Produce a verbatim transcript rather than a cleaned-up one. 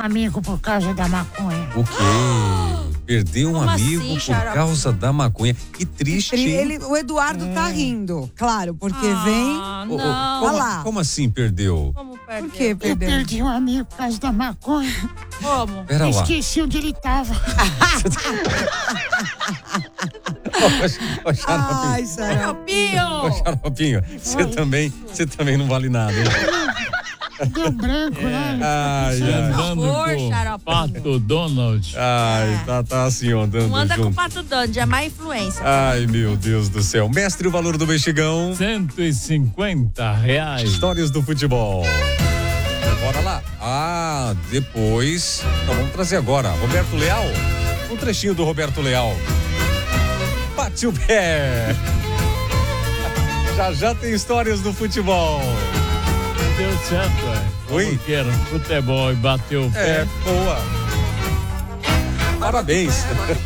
amigo por causa da maconha. O quê? Perdeu um Como amigo assim, por xarope? causa da maconha. Que triste, Ele, hein? ele- o Eduardo tá rindo, claro, porque Ah, vem. Ô, ô, não. como, Olha lá. como assim perdeu? Como perdeu? Por que Eu perdeu? perdi um amigo por causa da maconha. Como? Pera lá. Esqueci onde ele tava. Ô, Xaropinho. Ai, Xarope. Xaropinho! Ô, Xaropinho, você também, você também não vale nada, hein? Deu branco, né? Ai, ai. Andando favor, com xarope. Pato Donald. Ai, tá, tá assim, ó, andando Não anda com o junto. Pato Donald, é má influência. Ai, meu Deus do céu. Mestre, o valor do mexigão. cento e cinquenta reais. Histórias do futebol. Bora lá. Ah, depois. Então vamos trazer agora. Roberto Leal. Um trechinho do Roberto Leal. Bate o pé. Já já tem histórias do futebol. Deu certo, é. Oi? Como que era futebol e bateu o pé. É, boa. Parabéns.